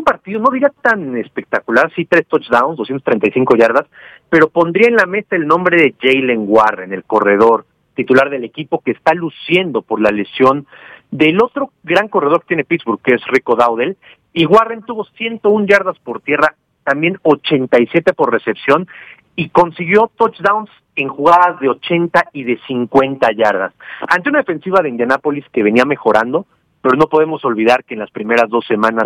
un partido, no diría tan espectacular, sí 3 touchdowns, 235 yardas, pero pondría en la mesa el nombre de Jaylen Warren, el corredor titular del equipo que está luciendo por la lesión del otro gran corredor que tiene Pittsburgh, que es Rico Dowdle, y Warren tuvo 101 yardas por tierra, también 87 por recepción, y consiguió touchdowns en jugadas de 80 y de 50 yardas. Ante una defensiva de Indianápolis que venía mejorando, pero no podemos olvidar que en las primeras 2 semanas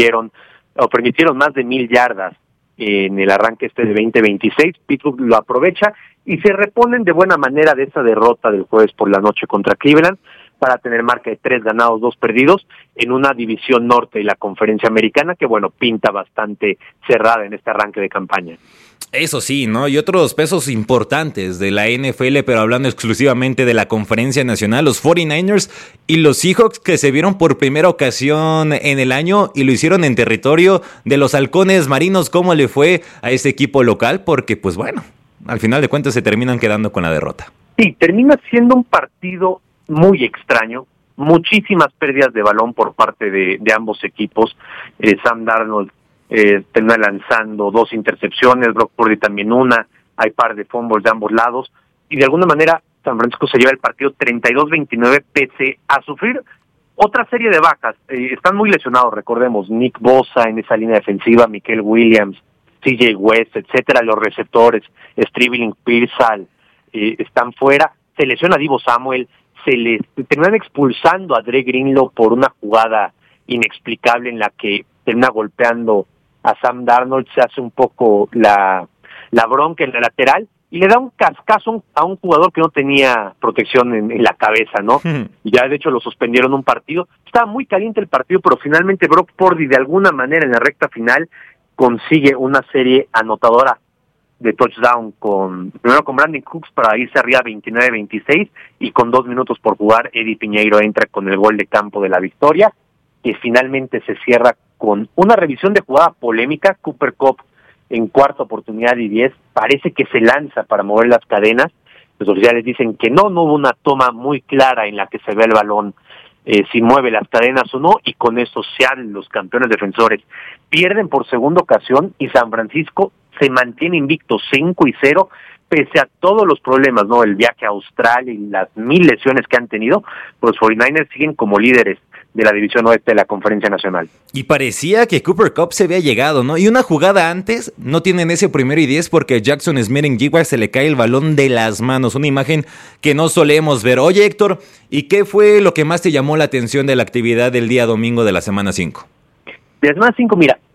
permitieron más de 1,000 yardas en el arranque de 2026. Pittsburgh lo aprovecha y se reponen de buena manera de esa derrota del jueves por la noche contra Cleveland para tener marca de 3 ganados, 2 perdidos en una división norte de la Conferencia Americana que, bueno, pinta bastante cerrada en este arranque de campaña. Eso sí, ¿no? Y otros pesos importantes de la NFL, pero hablando exclusivamente de la Conferencia Nacional, los 49ers y los Seahawks, que se vieron por primera ocasión en el año y lo hicieron en territorio de los Halcones Marinos. ¿Cómo le fue a ese equipo local? Porque, pues bueno, al final de cuentas se terminan quedando con la derrota. Sí, termina siendo un partido muy extraño, muchísimas pérdidas de balón por parte de ambos equipos. Sam Darnold termina lanzando 2 intercepciones, Brock Purdy también una, hay par de fumbles de ambos lados, y de alguna manera San Francisco se lleva el partido 32-29 pese a sufrir otra serie de bajas. Están muy lesionados, recordemos, Nick Bosa en esa línea defensiva, Michael Williams, CJ West, etcétera, los receptores, Striveling, Pearsall, están fuera, se lesiona Divo Samuel, se les terminan expulsando a Dre Greenlaw por una jugada inexplicable en la que termina golpeando a Sam Darnold, se hace un poco la bronca en la lateral y le da un cascazo a un jugador que no tenía protección en la cabeza, ¿no? Y ya de hecho lo suspendieron un partido. Estaba muy caliente el partido, pero finalmente Brock Purdy de alguna manera en la recta final consigue una serie anotadora de touchdown primero con Brandon Cooks para irse arriba 29-26 y con 2 minutos por jugar Eddie Piñeiro entra con el gol de campo de la victoria, que finalmente se cierra con una revisión de jugada polémica. Cooper Kupp en cuarta oportunidad y 10 parece que se lanza para mover las cadenas. Los oficiales dicen que no hubo una toma muy clara en la que se ve el balón si mueve las cadenas o no, y con eso Seattle, los campeones defensores, pierden por segunda ocasión y San Francisco se mantiene invicto 5-0 pese a todos los problemas, ¿no? El viaje a Australia y las 1,000 lesiones que han tenido. Los 49ers siguen como líderes de la división oeste de la Conferencia Nacional. Y parecía que Cooper Kupp se había llegado, ¿no? Y una jugada antes, no tienen ese 1st y 10 porque a Jackson Smith-Njigba se le cae el balón de las manos. Una imagen que no solemos ver. Oye, Héctor, ¿y qué fue lo que más te llamó la atención de la actividad del día domingo de la semana 5? De la semana 5, mira,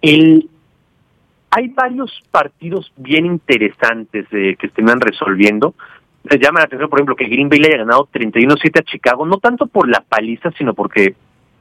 hay varios partidos bien interesantes que están resolviendo. Llama la atención, por ejemplo, que Green Bay le haya ganado 31-7 a Chicago, no tanto por la paliza, sino porque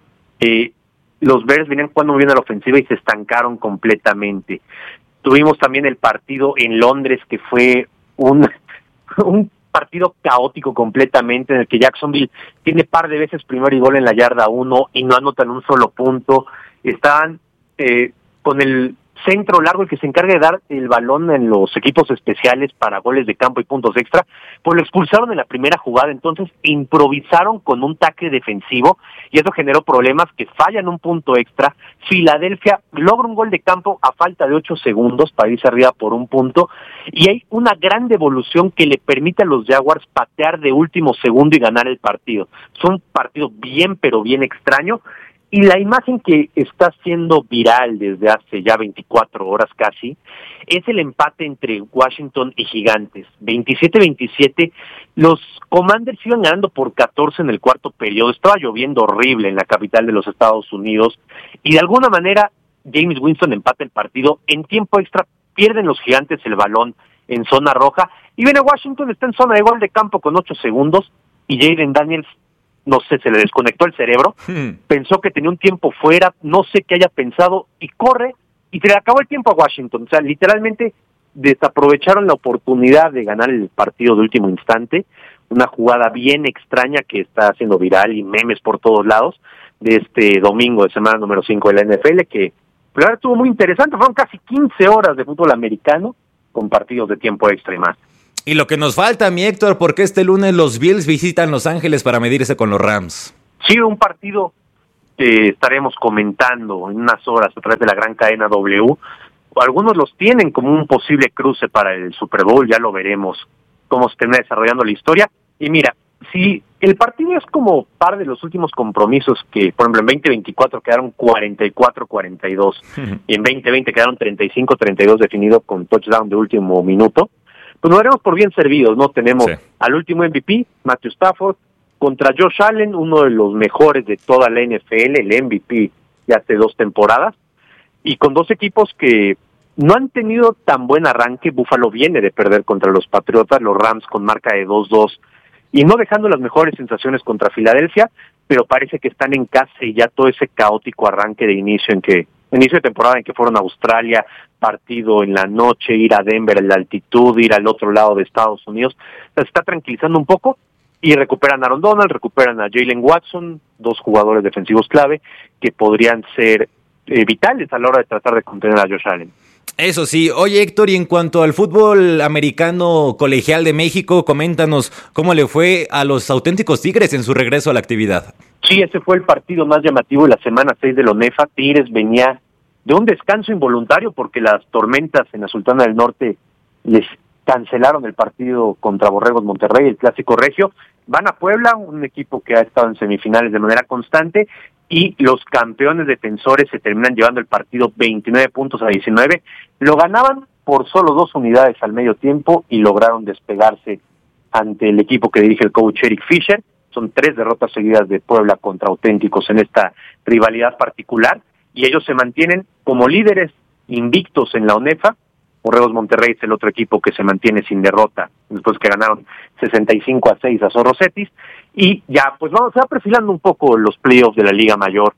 los Bears venían jugando muy bien a la ofensiva y se estancaron completamente. Tuvimos también el partido en Londres, que fue un partido caótico completamente, en el que Jacksonville tiene par de veces primero y gol en la yarda 1 y no anotan un solo punto. Estaban con el centro largo, el que se encarga de dar el balón en los equipos especiales para goles de campo y puntos extra, pues lo expulsaron en la primera jugada, entonces improvisaron con un tackle defensivo y eso generó problemas que fallan un punto extra. Filadelfia logra un gol de campo a falta de 8 segundos para irse arriba por 1 punto y hay una gran devolución que le permite a los Jaguars patear de último segundo y ganar el partido. Es un partido bien, pero bien extraño. Y la imagen que está siendo viral desde hace ya 24 horas casi es el empate entre Washington y Gigantes. 27-27, los Commanders iban ganando por 14 en el cuarto periodo. Estaba lloviendo horrible en la capital de los Estados Unidos y de alguna manera James Winston empata el partido. En tiempo extra pierden los Gigantes el balón en zona roja y viene Washington, está en zona de gol de campo con 8 segundos y Jaden Daniels, no sé, se le desconectó el cerebro, pensó que tenía un tiempo fuera, no sé qué haya pensado, y corre, y se le acabó el tiempo a Washington. O sea, literalmente desaprovecharon la oportunidad de ganar el partido de último instante, una jugada bien extraña que está haciendo viral y memes por todos lados, de este domingo de semana número 5 de la NFL, que la verdad estuvo muy interesante, fueron casi 15 horas de fútbol americano, con partidos de tiempo extra y más. Y lo que nos falta, mi Héctor, porque este lunes los Bills visitan Los Ángeles para medirse con los Rams. Sí, un partido que estaremos comentando en unas horas a través de la gran cadena W. Algunos los tienen como un posible cruce para el Super Bowl, ya lo veremos cómo se termina desarrollando la historia. Y mira, si el partido es como par de los últimos compromisos que, por ejemplo, en 2024 quedaron 44-42 y en 2020 quedaron 35-32 definido con touchdown de último minuto, pues nos daremos por bien servidos, ¿no? Tenemos al último MVP, Matthew Stafford, contra Josh Allen, uno de los mejores de toda la NFL, el MVP de hace 2 temporadas, y con 2 equipos que no han tenido tan buen arranque. Buffalo viene de perder contra los Patriotas, los Rams con marca de 2-2, y no dejando las mejores sensaciones contra Filadelfia, pero parece que están en casa y ya todo ese caótico arranque de inicio de temporada en que fueron a Australia, partido en la noche, ir a Denver en la altitud, ir al otro lado de Estados Unidos, se está tranquilizando un poco y recuperan a Aaron Donald, recuperan a Jalen Watson, 2 jugadores defensivos clave que podrían ser vitales a la hora de tratar de contener a Josh Allen. Eso sí. Oye, Héctor, y en cuanto al fútbol americano colegial de México, coméntanos cómo le fue a los auténticos Tigres en su regreso a la actividad. Sí, ese fue el partido más llamativo de la semana 6 de la ONEFA. Tigres venía de un descanso involuntario porque las tormentas en la Sultana del Norte les cancelaron el partido contra Borregos Monterrey, el clásico regio. Van a Puebla, un equipo que ha estado en semifinales de manera constante, y los campeones defensores se terminan llevando el partido 29-19. Lo ganaban por solo 2 unidades al medio tiempo y lograron despegarse ante el equipo que dirige el coach Eric Fisher. Son 3 derrotas seguidas de Puebla contra auténticos en esta rivalidad particular, y ellos se mantienen como líderes invictos en la ONEFA. Borregos Monterrey es el otro equipo que se mantiene sin derrota, después que ganaron 65-6 a Zorro Cetis, y ya pues se va perfilando un poco los playoffs de la Liga Mayor.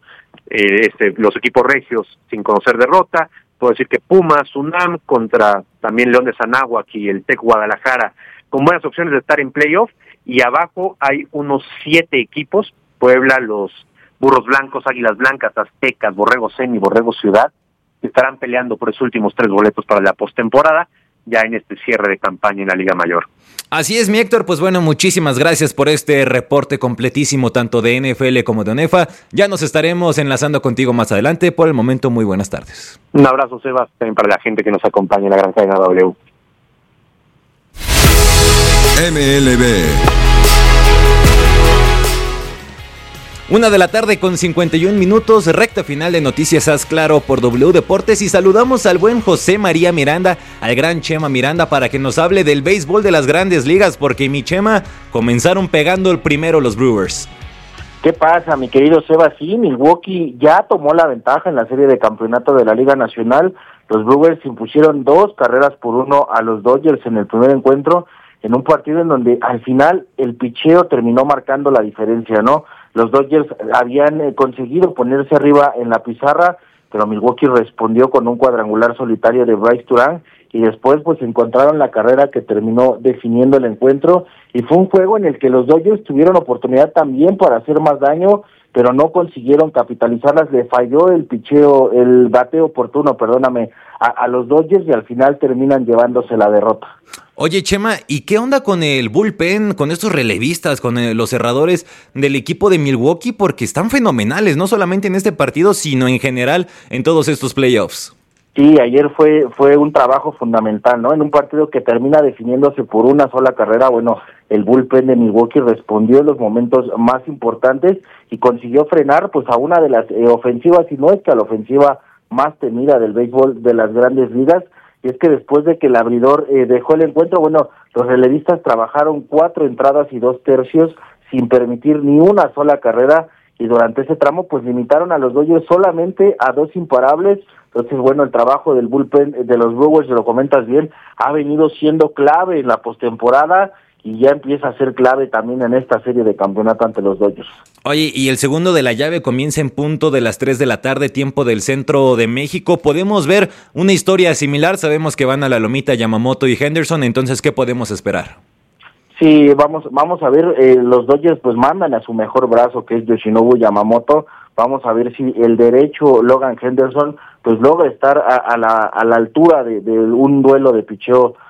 Los equipos regios sin conocer derrota, puedo decir que Pumas, UNAM contra también León de San Aguac y el TEC Guadalajara, con buenas opciones de estar en playoff, y abajo hay unos 7 equipos, Puebla, los Burros Blancos, Águilas Blancas, Aztecas, Borregos Zen y Borregos Ciudad, que estarán peleando por esos últimos 3 boletos para la postemporada, ya en este cierre de campaña en la Liga Mayor. Así es, mi Héctor, pues bueno, muchísimas gracias por este reporte completísimo, tanto de NFL como de ONEFA. Ya nos estaremos enlazando contigo más adelante. Por el momento, muy buenas tardes. Un abrazo, Sebas, también para la gente que nos acompaña en la gran cadena W. MLB. 1:51 p.m, recta final de Noticias Haz Claro por W Deportes, y saludamos al buen José María Miranda, al gran Chema Miranda, para que nos hable del béisbol de las grandes ligas, porque mi Chema, comenzaron pegando el primero los Brewers. ¿Qué pasa, mi querido Seba? Sí, Milwaukee ya tomó la ventaja en la serie de campeonato de la Liga Nacional. Los Brewers impusieron 2-1 a los Dodgers en el primer encuentro, en un partido en donde al final el picheo terminó marcando la diferencia, ¿no? Los Dodgers habían conseguido ponerse arriba en la pizarra, pero Milwaukee respondió con un cuadrangular solitario de Bryce Turang, y después pues encontraron la carrera que terminó definiendo el encuentro, y fue un juego en el que los Dodgers tuvieron oportunidad también para hacer más daño, pero no consiguieron capitalizarlas. Le falló el picheo, el bateo oportuno, a los Dodgers, y al final terminan llevándose la derrota. Oye, Chema, ¿y qué onda con el bullpen, con estos relevistas, con los cerradores del equipo de Milwaukee? Porque están fenomenales, no solamente en este partido, sino en general en todos estos playoffs. Sí, ayer fue un trabajo fundamental, ¿no? En un partido que termina definiéndose por una sola carrera, bueno, el bullpen de Milwaukee respondió en los momentos más importantes y consiguió frenar pues a una de las ofensivas, y no es que a la ofensiva más temida del béisbol de las grandes ligas. Y es que después de que el abridor dejó el encuentro, bueno, los relevistas trabajaron 4 entradas y 2 tercios sin permitir ni una sola carrera, y durante ese tramo pues limitaron a los Dodgers solamente a 2 imparables. Entonces, bueno, el trabajo del bullpen de los Brewers, lo comentas bien, ha venido siendo clave en la postemporada, y ya empieza a ser clave también en esta serie de campeonato ante los Dodgers. Oye, y el segundo de la llave comienza en punto de las 3 de la tarde, tiempo del centro de México. ¿Podemos ver una historia similar? Sabemos que van a la lomita Yamamoto y Henderson, entonces, ¿qué podemos esperar? Sí, vamos a ver, los Dodgers pues mandan a su mejor brazo, que es Yoshinobu Yamamoto. Vamos a ver si el derecho Logan Henderson pues logra estar a la altura de un duelo de picheo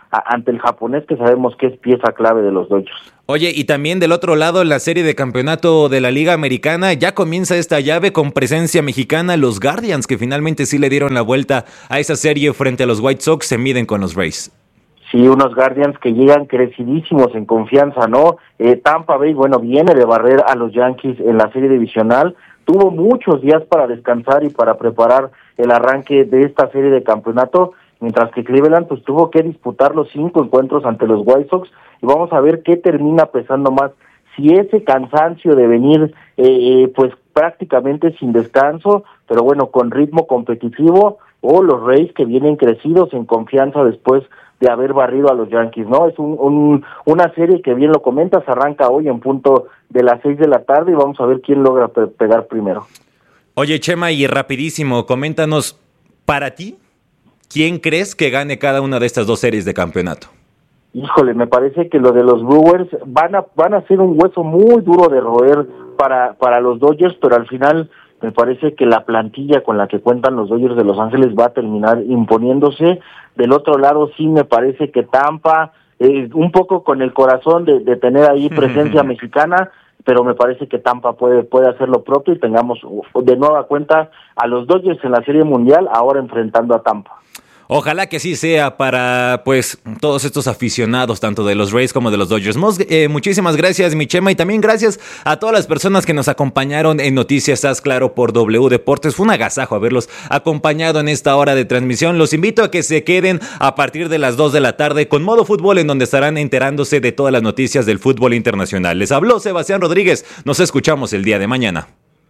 ante el japonés, que sabemos que es pieza clave de los Dodgers. Oye, y también del otro lado, la serie de campeonato de la Liga Americana, ya comienza esta llave con presencia mexicana. Los Guardians, que finalmente sí le dieron la vuelta a esa serie frente a los White Sox, se miden con los Rays. Sí, unos Guardians que llegan crecidísimos en confianza, ¿no? Tampa Bay, bueno, viene de barrer a los Yankees en la serie divisional, tuvo muchos días para descansar y para preparar el arranque de esta serie de campeonato, mientras que Cleveland pues tuvo que disputar los 5 encuentros ante los White Sox, y vamos a ver qué termina pesando más, si ese cansancio de venir pues prácticamente sin descanso, pero bueno, con ritmo competitivo, o los Rays que vienen crecidos en confianza después de haber barrido a los Yankees, ¿no? Es una serie que, bien lo comentas, arranca hoy en punto de las 6 de la tarde y vamos a ver quién logra pegar primero. Oye, Chema, y rapidísimo, coméntanos, para ti, ¿quién crees que gane cada una de estas dos series de campeonato? Híjole, me parece que lo de los Brewers van a ser un hueso muy duro de roer para los Dodgers, pero al final me parece que la plantilla con la que cuentan los Dodgers de Los Ángeles va a terminar imponiéndose. Del otro lado sí me parece que Tampa, un poco con el corazón de tener ahí presencia mexicana, pero me parece que Tampa puede hacer lo propio y tengamos de nueva cuenta a los Dodgers en la Serie Mundial, ahora enfrentando a Tampa. Ojalá que sí sea para, pues, todos estos aficionados, tanto de los Rays como de los Dodgers. Muchísimas gracias, mi Chema, y también gracias a todas las personas que nos acompañaron en Noticias Haz Claro por W Deportes. Fue un agasajo haberlos acompañado en esta hora de transmisión. Los invito a que se queden a partir de las 2 de la tarde con Modo Fútbol, en donde estarán enterándose de todas las noticias del fútbol internacional. Les habló Sebastián Rodríguez. Nos escuchamos el día de mañana.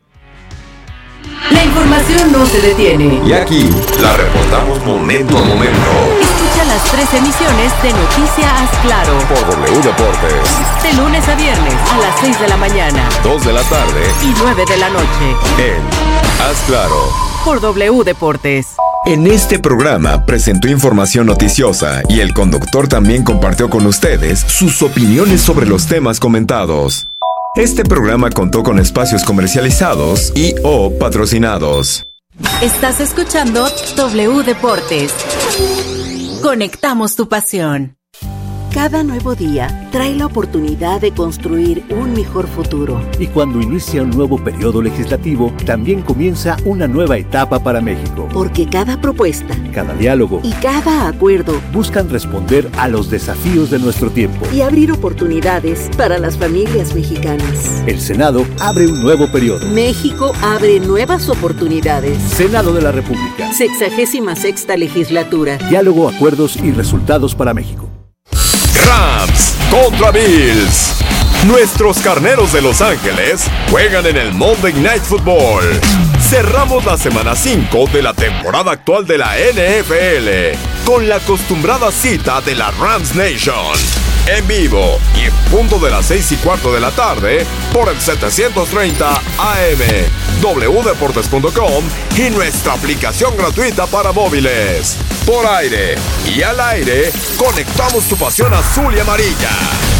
La información no se detiene. Y aquí la reportamos momento a momento. Escucha las 3 emisiones de Noticias Haz Claro Por W Deportes. de lunes a viernes a las 6 de la mañana 2 de la tarde. y 9 de la noche En Haz Claro. por W Deportes. En este programa presentó información noticiosa y el conductor también compartió con ustedes sus opiniones sobre los temas comentados. Este programa contó con espacios comercializados y o patrocinados. Estás escuchando W Deportes. Conectamos tu pasión. Cada nuevo día trae la oportunidad de construir un mejor futuro. Y cuando inicia un nuevo periodo legislativo, también comienza una nueva etapa para México. Porque cada propuesta, Cada diálogo y cada acuerdo buscan responder a los desafíos de nuestro tiempo. y abrir oportunidades para las familias mexicanas. El Senado abre un nuevo periodo. México abre nuevas oportunidades. Senado de la República. 66ª legislatura. Diálogo, acuerdos y resultados para México. Rams contra Bills. Nuestros carneros de Los Ángeles juegan en el Monday Night Football. Cerramos la semana 5 de la temporada actual de la NFL con la acostumbrada cita de la Rams Nation. En vivo y en punto de las 6:15 de la tarde por el 730 AM, wdeportes.com y nuestra aplicación gratuita para móviles. Por aire y al aire, conectamos tu pasión azul y amarilla.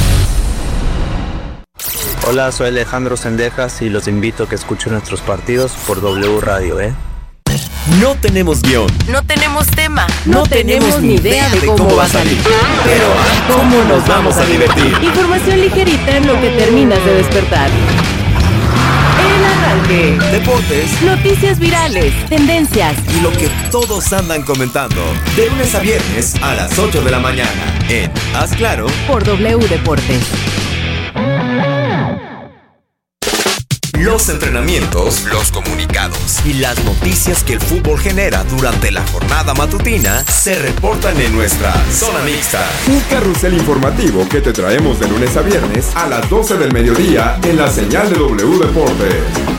Hola, soy Alejandro Sendejas y los invito a que escuchen nuestros partidos por W Radio, No tenemos guión. No tenemos tema. No tenemos ni idea de cómo va a salir. Pero ¿cómo nos vamos a divertir? Información ligerita en lo que terminas de despertar. El arranque. Deportes Noticias virales, tendencias. y lo que todos andan comentando. De lunes a viernes a las 8 de la mañana. En Haz Claro. Por W Deportes. Los entrenamientos, los comunicados y las noticias que el fútbol genera durante la jornada matutina se reportan en nuestra Zona Mixta. Un carrusel informativo que te traemos de lunes a viernes a las 12 del mediodía en la señal de W Deportes.